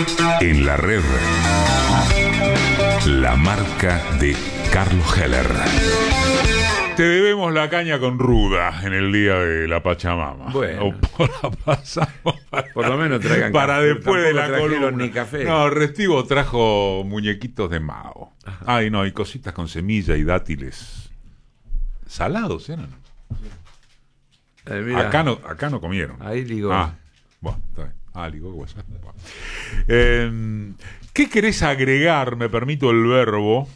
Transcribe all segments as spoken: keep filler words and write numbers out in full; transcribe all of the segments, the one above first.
En la red, la marca de Carlos Heller. Te debemos la caña con ruda en el día de la Pachamama. Bueno, o la pasamos para, por lo menos traigan para café. después de la Tampoco columna. ni café. No, Restivo trajo muñequitos de Mao. Ajá. Ay, no, y cositas con semilla y dátiles. Salados eran. Eh, mira, acá no, acá no comieron. Ahí digo. Ah, bueno, está bien. Ah, digo, bueno. Eh, ¿Qué querés agregar, me permito el verbo,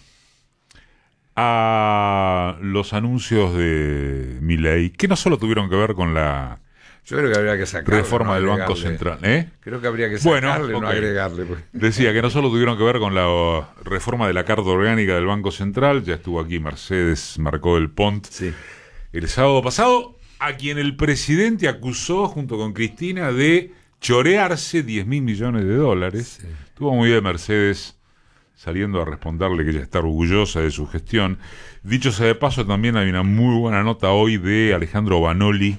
a los anuncios de Milei, que no solo tuvieron que ver con la Yo creo que habría que sacarle, reforma no del agregarle. Banco Central? ¿Eh? Creo que habría que sacarle, bueno, no okay. agregarle. Pues. Decía que no solo tuvieron que ver con la reforma de la Carta Orgánica del Banco Central, ya estuvo aquí Mercedes Marcó del Pont sí. el sábado pasado, a quien el presidente acusó junto con Cristina de chorearse diez mil millones de dólares. Sí. Estuvo muy bien Mercedes saliendo a responderle que ella está orgullosa de su gestión. Dicho sea de paso, también hay una muy buena nota hoy de Alejandro Banoli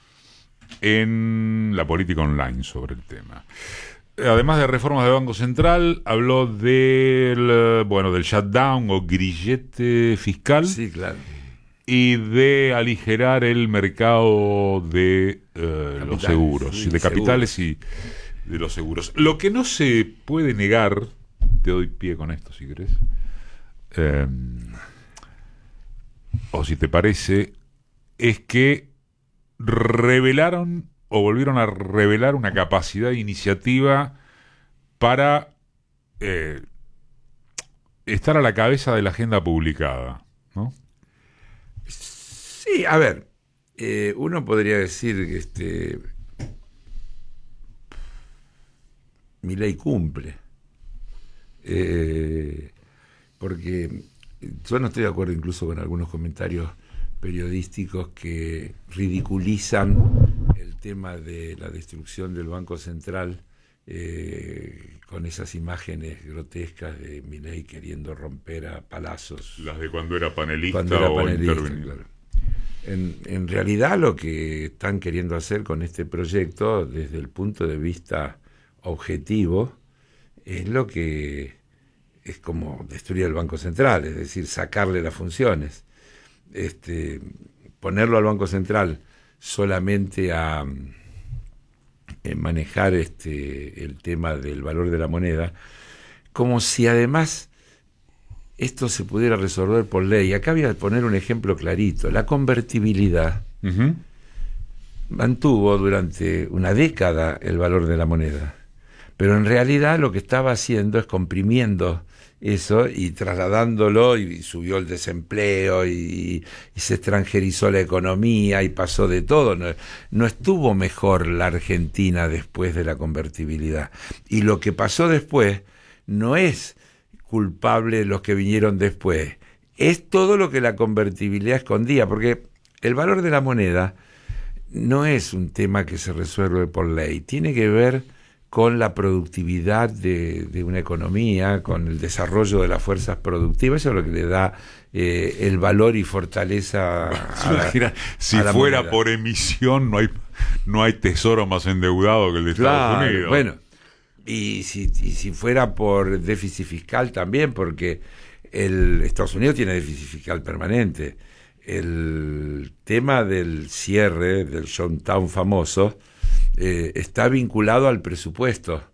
en La Política Online sobre el tema. Además de reformas del Banco Central, habló del, bueno, del shutdown o grillete fiscal. Sí, claro. Y de aligerar el mercado de eh, los seguros, sí, de capitales seguros. Y de los seguros. Lo que no se puede negar, te doy pie con esto si querés, eh, o si te parece, es que revelaron o volvieron a revelar una capacidad de iniciativa para eh, estar a la cabeza de la agenda publicada, ¿no? Sí, a ver, eh, uno podría decir que este Milei cumple, eh, porque yo no estoy de acuerdo incluso con algunos comentarios periodísticos que ridiculizan el tema de la destrucción del Banco Central eh, con esas imágenes grotescas de Milei queriendo romper a palazos. Las de cuando era panelista, cuando era o panelista, intervenir. Claro. En, en realidad lo que están queriendo hacer con este proyecto, desde el punto de vista objetivo, es lo que es como destruir el Banco Central, es decir, sacarle las funciones. Este, ponerlo al Banco Central solamente a, a manejar este, el tema del valor de la moneda, como si además esto se pudiera resolver por ley. Acá voy a poner un ejemplo clarito. La convertibilidad uh-huh. mantuvo durante una década el valor de la moneda, pero en realidad lo que estaba haciendo es comprimiendo eso y trasladándolo, y subió el desempleo y, y se extranjerizó la economía y pasó de todo. No, no estuvo mejor la Argentina después de la convertibilidad. Y lo que pasó después no es culpable los que vinieron después, es todo lo que la convertibilidad escondía, porque el valor de la moneda no es un tema que se resuelve por ley, tiene que ver con la productividad de, de una economía, con el desarrollo de las fuerzas productivas. Eso es lo que le da eh, el valor y fortaleza a la, Imagina, si a la fuera moneda. Por emisión no hay, no hay tesoro más endeudado que el de Estados Claro, Unidos. Bueno, Y si, y si fuera por déficit fiscal también, porque el Estados Unidos tiene déficit fiscal permanente. El tema del cierre del Johnstown famoso eh, está vinculado al presupuesto